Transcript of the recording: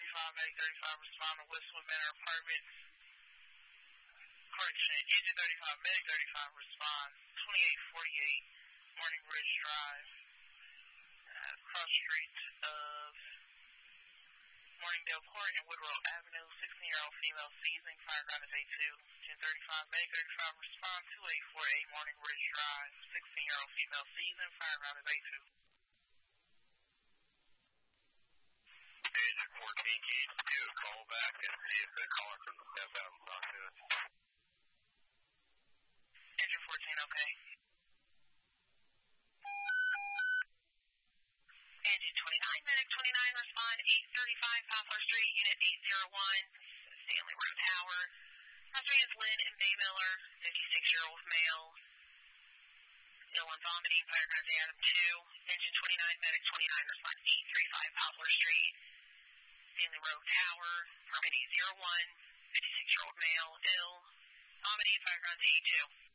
35, Medic 35, respond to Westwood Manor Apartment. Correction, Engine 35, Medic 35, respond. 2848 Morning Ridge Drive. Cross street of Morningdale Court and Woodrow Avenue. 16-year-old female seizing. Fireground is A2. Engine 35, Medic 35, respond. 2848 Morning Ridge Drive. 16-year-old female seizing. Fireground is A2. Agent 14, can you do a call back and see if the caller from the step out will talk to us? Engine 14, okay. Engine 29, Medic 29, respond 835 Poplar Street, Unit 801, Stanley Road Tower. Passenger is Lynn and Bay Miller, 56-year-old male. No one vomiting, fireground to Adam 2. Engine 29, Medic 29, respond 835 Poplar Street. Stanley Road Tower, permit 801, 56-year-old male, ill, vomiting, fireground to A2.